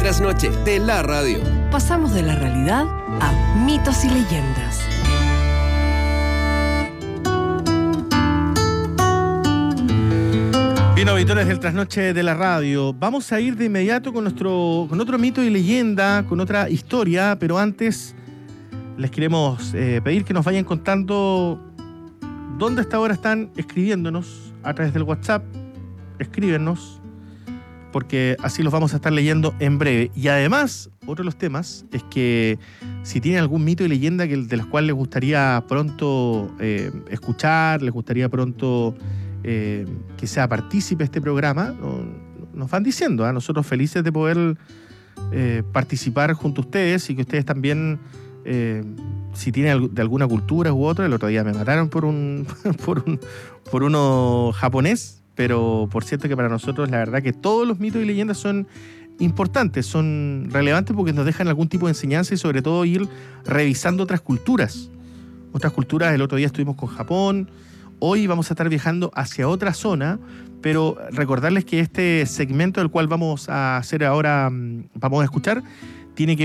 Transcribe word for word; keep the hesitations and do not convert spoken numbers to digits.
trasnoche de la radio. Pasamos de la realidad a mitos y leyendas. Bien, auditores del Trasnoche de la Radio, vamos a ir de inmediato con nuestro con otro mito y leyenda, con otra historia, pero antes les queremos eh, pedir que nos vayan contando dónde hasta ahora están escribiéndonos a través del WhatsApp. Escríbenos, porque así los vamos a estar leyendo en breve. Y además, otro de los temas es que si tienen algún mito y leyenda que, de los cuales les gustaría pronto eh, escuchar, les gustaría pronto eh, que sea partícipe este programa, no, nos van diciendo, ¿eh? Nosotros felices de poder eh, participar junto a ustedes y que ustedes también, eh, si tienen de alguna cultura u otra. El otro día me mataron por un por un por uno japonés. Pero por cierto que para nosotros la verdad que todos los mitos y leyendas son importantes, son relevantes porque nos dejan algún tipo de enseñanza y sobre todo ir revisando otras culturas. Otras culturas, el otro día estuvimos con Japón, hoy vamos a estar viajando hacia otra zona, pero recordarles que este segmento del cual vamos a hacer ahora, vamos a escuchar, tiene que